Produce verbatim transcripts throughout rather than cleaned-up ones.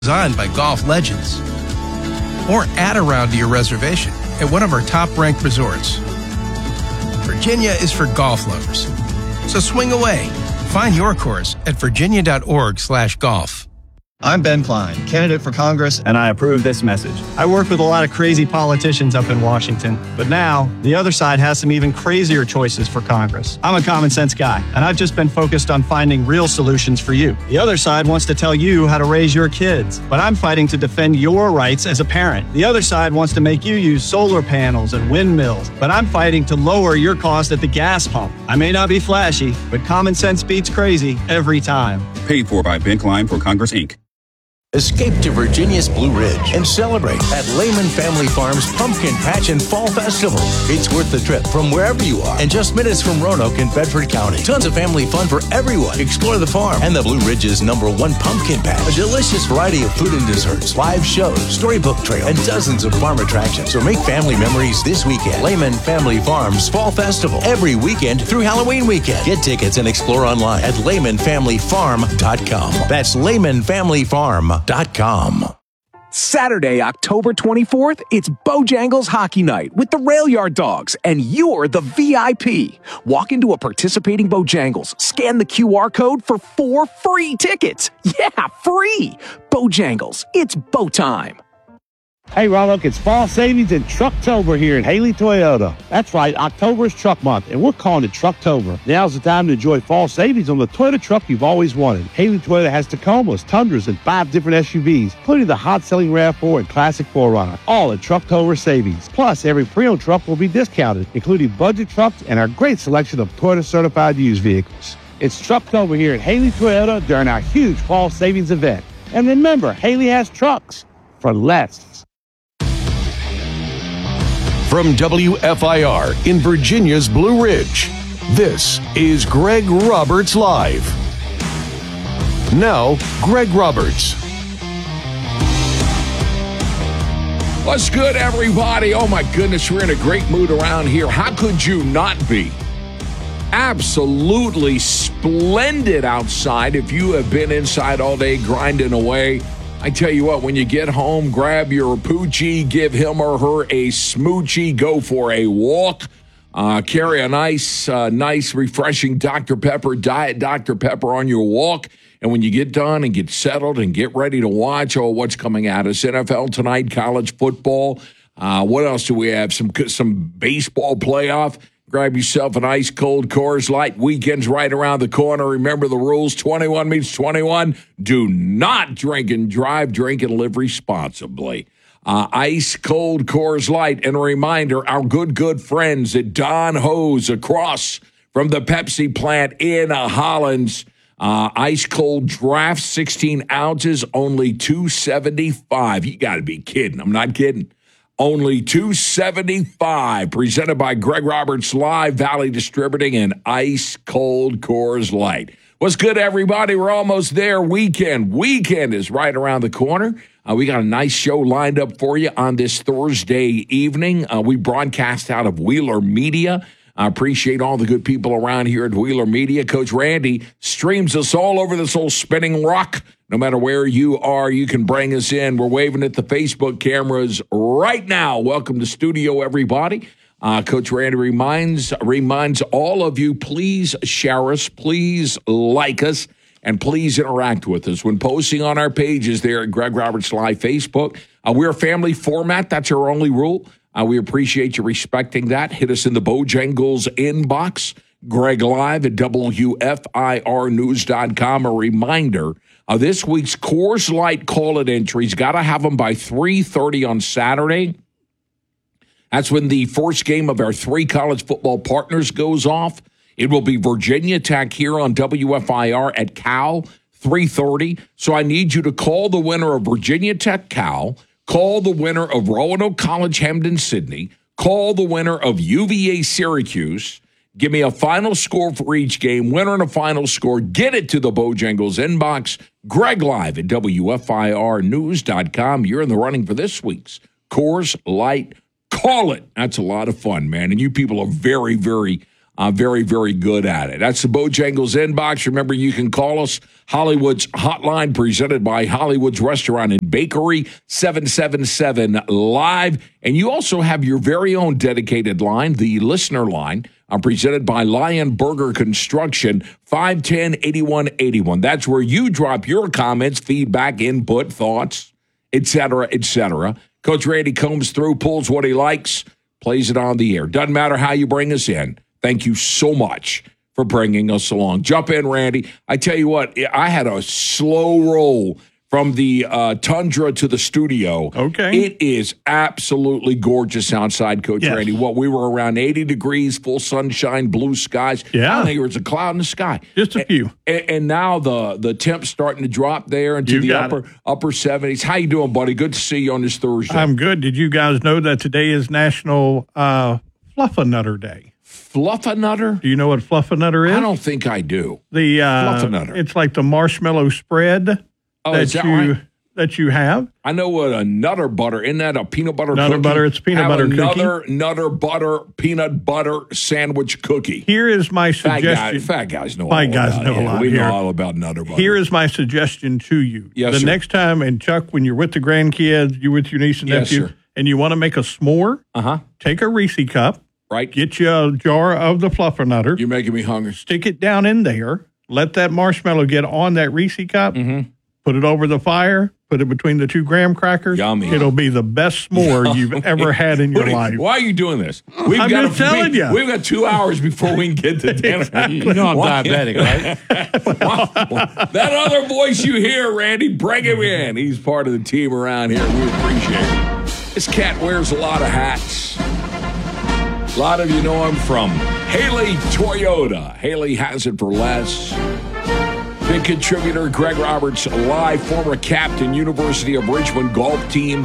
designed by golf legends. Or add a round to your reservation at one of our top-ranked resorts. Virginia is for golf lovers. So swing away. Find your course at virginia.org slash golf. I'm Ben Klein, candidate for Congress, and I approve this message. I work with a lot of crazy politicians up in Washington, but now the other side has some even crazier choices for Congress. I'm a common sense guy, and I've just been focused on finding real solutions for you. The other side wants to tell you how to raise your kids, but I'm fighting to defend your rights as a parent. The other side wants to make you use solar panels and windmills, but I'm fighting to lower your cost at the gas pump. I may not be flashy, but common sense beats crazy every time. Paid for by Ben Klein for Congress, Incorporated. Escape to Virginia's Blue Ridge and celebrate at Lehman Family Farms Pumpkin Patch and Fall Festival. It's worth the trip from wherever you are and just minutes from Roanoke in Bedford County. Tons of family fun for everyone. Explore the farm and the Blue Ridge's number one pumpkin patch. A delicious variety of food and desserts, live shows, storybook trail, and dozens of farm attractions. So make family memories this weekend. Lehman Family Farms Fall Festival every weekend through Halloween weekend. Get tickets and explore online at lehman family farm dot com. That's lehman family farm dot com. Saturday, October twenty-fourth, it's Bojangles Hockey Night with the Rail Yard Dogs, and you're the V I P. Walk into a participating Bojangles, scan the Q R code for four free tickets. Yeah, free! Bojangles, it's Bo time. Hey, Roanoke, it's fall savings and Trucktober here at Haley Toyota. That's right, October is truck month, and we're calling it Trucktober. Now's the time to enjoy fall savings on the Toyota truck you've always wanted. Haley Toyota has Tacomas, Tundras, and five different S U Vs, including the hot-selling RAV four and Classic four runner, all at Trucktober savings. Plus, every pre-owned truck will be discounted, including budget trucks and our great selection of Toyota-certified used vehicles. It's Trucktober here at Haley Toyota during our huge fall savings event. And remember, Haley has trucks for less. From W F I R in Virginia's Blue Ridge, this is Greg Roberts Live. Now, Greg Roberts. What's good, everybody? Oh, my goodness, we're in a great mood around here. How could you not be? Absolutely splendid outside if you have been inside all day grinding away. I tell you what, when you get home, grab your poochie, give him or her a smoochie, go for a walk, uh, carry a nice, uh, nice, refreshing Doctor Pepper, Diet Doctor Pepper on your walk. And when you get done and get settled and get ready to watch, oh, what's coming at us? N F L tonight, college football. Uh, what else do we have? Some some baseball playoff. Grab yourself an ice-cold Coors Light. Weekend's right around the corner. Remember the rules. twenty-one meets twenty-one. Do not drink and drive. Drink and live responsibly. Uh, ice-cold Coors Light. And a reminder, our good, good friends at Don Hose across from the Pepsi plant in uh, Hollins. Uh, ice-cold draft, sixteen ounces, only two seventy-five. You got to be kidding. I'm not kidding. Only two seventy-five, presented by Greg Roberts Live, Valley Distributing, and Ice Cold Coors Light. What's good, everybody? We're almost there. Weekend. Weekend is right around the corner. Uh, we got a nice show lined up for you on this Thursday evening. Uh, we broadcast out of Wheeler Media. I appreciate all the good people around here at Wheeler Media. Coach Randy streams us all over this old spinning rock. No matter where you are, you can bring us in. We're waving at the Facebook cameras right now. Welcome to studio, everybody. Uh, Coach Randy reminds reminds all of you, please share us, please like us, and please interact with us when posting on our pages there at Greg Roberts Live Facebook. Uh, we're a family format. That's our only rule. Uh, we appreciate you respecting that. Hit us in the Bojangles inbox. Greg Live at W F I R news dot com. A reminder, uh, this week's Coors Light call-it entries, got to have them by three thirty on Saturday. That's when the first game of our three college football partners goes off. It will be Virginia Tech here on W F I R at Cal, three thirty. So I need you to call the winner of Virginia Tech Cal, call the winner of Roanoke College Hamden Sydney, call the winner of U V A Syracuse. Give me a final score for each game, winner and a final score. Get it to the Bojangles inbox. Greg Live at W F I R news dot com. You're in the running for this week's Coors Light Call It. That's a lot of fun, man. And you people are very, very Uh, very, very good at it. That's the Bojangles inbox. Remember, you can call us. Hollywood's hotline presented by Hollywood's Restaurant and Bakery, seven seven seven live. And you also have your very own dedicated line, the listener line, uh, presented by Lion Burger Construction, five one zero, eight one eight one. That's where you drop your comments, feedback, input, thoughts, et cetera, et cetera. Coach Randy combs through, pulls what he likes, plays it on the air. Doesn't matter how you bring us in. Thank you so much for bringing us along. Jump in, Randy. I tell you what, I had a slow roll from the uh, Tundra to the studio. Okay. It is absolutely gorgeous outside, Coach Yes. Randy. What, we were around eighty degrees, full sunshine, blue skies. Yeah. I don't think there was a cloud in the sky. Just a few. And, and now the, the temp's starting to drop there into You the got upper it. upper seventies. How you doing, buddy? Good to see you on this Thursday. I'm good. Did you guys know that today is National uh, Fluffernutter Day? Fluffernutter? Do you know what Fluffernutter is? I don't think I do. The uh, Fluffernutter. It's like the marshmallow spread Oh, that is that you right? that you have. I know what a nutter butter. Isn't that a peanut butter Nutter cookie? butter, it's peanut Have butter cookie. another nutter butter peanut butter sandwich cookie. Here is my Fat, suggestion. guy, fat guys know Fat all guys about know a it. lot We here. know all about nutter butter. Here is my suggestion to you. Yes, the sir. next time, and Chuck, when you're with the grandkids, you're with your niece and Yes, nephew, sir. and you want to make a s'more, Uh-huh. take a Reese cup, Right? get you a jar of the Fluffernutter, You're making me hungry. stick it down in there, let that marshmallow get on that Reese cup, Mm-hmm. put it over the fire, put it between the two graham crackers. Yummy. It'll be the best s'more you've ever had in your What are you- life. Why are you doing this? We've I'm got just telling we, ya. We've got two hours before we can get to dinner. You know I'm Why- diabetic, right? That other voice you hear, Randy, bring him in. He's part of the team around here. We appreciate it. This cat wears a lot of hats. A lot of you know him from Haley Toyota. Haley has it for less. Big contributor, Greg Roberts, live, former captain, University of Richmond golf team.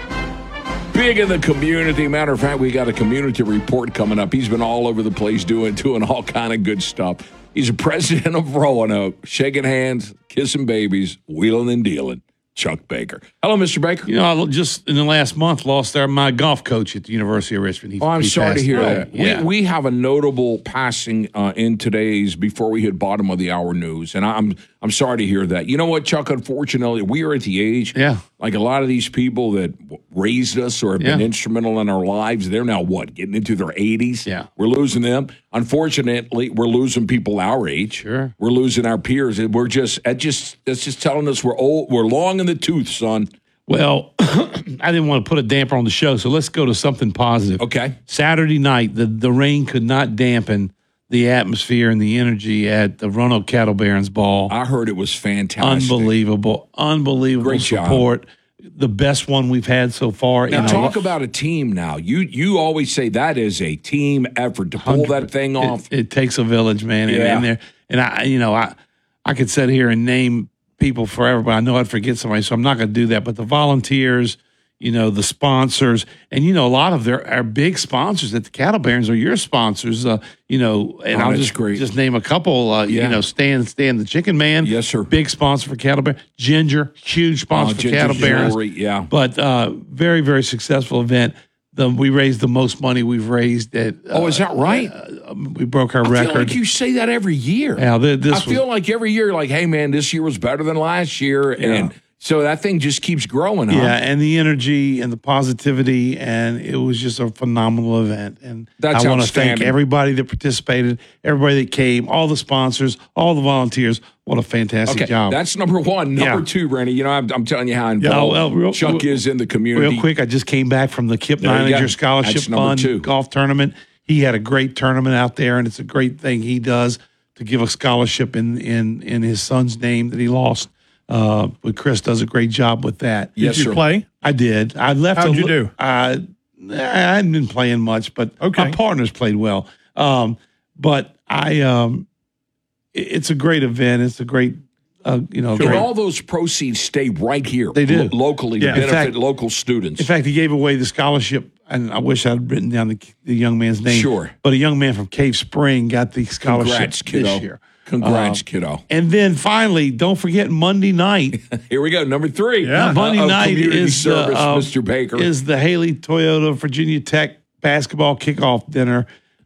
Big in the community. Matter of fact, we got a community report coming up. He's been all over the place doing, doing all kind of good stuff. He's a president of Roanoke, shaking hands, kissing babies, wheeling and dealing. Chuck Baker. Hello, Mister Baker. You know, I just in the last month lost our, my golf coach at the University of Richmond. He, Oh, I'm he sorry to passed hear away. that. Yeah. We, we have a notable passing uh, in today's before we hit bottom of the hour news, and I'm I'm sorry to hear that. You know what, Chuck? Unfortunately, we are at the age, Yeah. like a lot of these people that raised us or have been Yeah. instrumental in our lives. They're now what, getting into their eighties? Yeah. We're losing them. Unfortunately, we're losing people our age. Sure. We're losing our peers. And we're just that just that's just telling us we're old. We're long in the tooth, son. Well, I didn't want to put a damper on the show, so let's go to something positive. Okay. Saturday night, the, the rain could not dampen the atmosphere and the energy at the Roanoke Cattle Barons Ball. I heard it was fantastic. Unbelievable, unbelievable Great job. support. The best one we've had so far. Now in a talk lo- about a team. Now you you always say that is a team effort to pull that thing off. It, it takes a village, man. And, Yeah. and there, and I, you know, I, I could sit here and name people forever, but I know I'd forget somebody, so I'm not going to do that. But the volunteers, you know, the sponsors, and you know, a lot of their our big sponsors at the Cattle Barons are your sponsors. Uh, you know, and Oh, I'll that's just great. just name a couple. Uh, Yeah. You know, Stan, Stan the Chicken Man, Yes, sir. big sponsor for Cattle Barons. Ginger, huge sponsor Oh, for Ginger Cattle Barons. Jewelry, yeah. But uh, very, very successful event. The, we raised the most money we've raised at. Uh, Oh, is that right? uh, we broke our I record. feel like you say that every year. Yeah, th- this I was- feel like every year, like, hey man, this year was better than last year, and so that thing just keeps growing. Huh? Yeah, and the energy and the positivity, and it was just a phenomenal event. And That's I want to thank outstanding. everybody that participated, everybody that came, all the sponsors, all the volunteers. What a fantastic Okay, job! that's number one. Number Yeah. two, Randy, you know, I'm, I'm telling you how Yeah, involved well, real- Chuck real- is in the community. Real quick, I just came back from the Kip There you Neininger go. Scholarship That's number Fund two. golf tournament. He had a great tournament out there, and it's a great thing he does to give a scholarship in in in his son's name that he lost. Uh, but Chris does a great job with that. Yes, Did you sir. play? I did. I left. How'd a you li- do? Uh, I hadn't been playing much, but Okay. my partners played well. Um, but I, um, it- it's a great event. It's a great, uh, you know, And great. all those proceeds stay right here. They do. lo- locally Yeah. to In benefit fact- local students. In fact, he gave away the scholarship, and I wish I'd written down the, the young man's name. Sure. But a young man from Cave Spring got the scholarship Congrats, kiddo. this year. Congrats, Um, kiddo. And then finally, don't forget Monday night. Here we go. Number three. Yeah. Uh, Monday of night community is service, the, uh, Mister Baker. is the Haley Toyota Virginia Tech basketball kickoff dinner.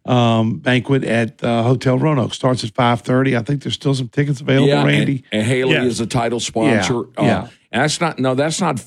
um, banquet at uh, Hotel Roanoke. Starts at five thirty. I think there's still some tickets available, yeah, Randy. And, and Haley yeah. is a title sponsor. Yeah, yeah. Uh, and that's not, no, that's not